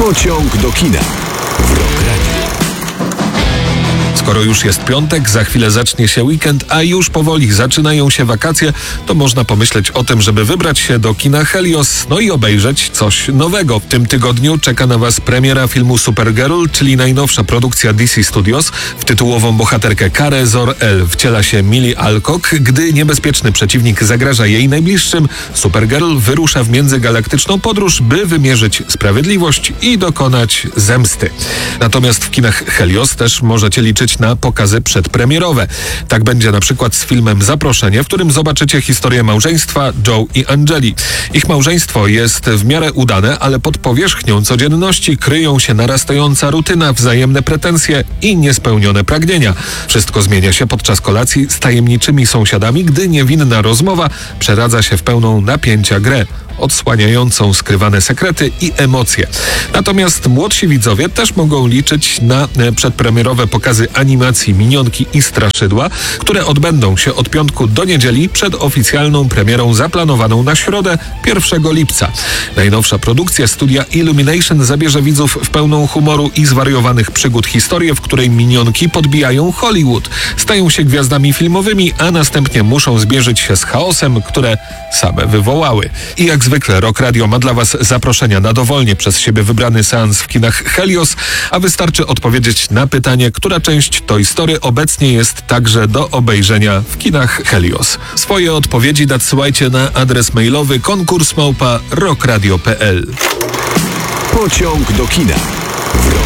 Pociąg do kina w Rock Radio. Skoro już jest piątek, za chwilę zacznie się weekend, a już powoli zaczynają się wakacje, to można pomyśleć o tym, żeby wybrać się do kina Helios, no i obejrzeć coś nowego. W tym tygodniu czeka na Was premiera filmu Supergirl, czyli najnowsza produkcja DC Studios. W tytułową bohaterkę Karę Zor-El wciela się Millie Alcock. Gdy niebezpieczny przeciwnik zagraża jej najbliższym, Supergirl wyrusza w międzygalaktyczną podróż, by wymierzyć sprawiedliwość i dokonać zemsty. Natomiast w kinach Helios też możecie liczyć na pokazy przedpremierowe. Tak będzie na przykład z filmem Zaproszenie, w którym zobaczycie historię małżeństwa Joe i Angeli. Ich małżeństwo jest w miarę udane, ale pod powierzchnią codzienności kryją się narastająca rutyna, wzajemne pretensje i niespełnione pragnienia. Wszystko zmienia się podczas kolacji z tajemniczymi sąsiadami, gdy niewinna rozmowa przeradza się w pełną napięcia grę, odsłaniającą skrywane sekrety i emocje. Natomiast młodsi widzowie też mogą liczyć na przedpremierowe pokazy animacji Minionki i Straszydła, które odbędą się od piątku do niedzieli przed oficjalną premierą zaplanowaną na środę 1 lipca. Najnowsza produkcja studia Illumination zabierze widzów w pełną humoru i zwariowanych przygód historię, w której Minionki podbijają Hollywood, stają się gwiazdami filmowymi, a następnie muszą zmierzyć się z chaosem, które same wywołały. I jak zwykle Rock Radio ma dla Was zaproszenia na dowolnie przez siebie wybrany seans w kinach Helios, a wystarczy odpowiedzieć na pytanie, która część Toy Story obecnie jest także do obejrzenia w kinach Helios. Swoje odpowiedzi nadsyłajcie na adres mailowy konkurs@rockradio.pl. Pociąg do kina w Rock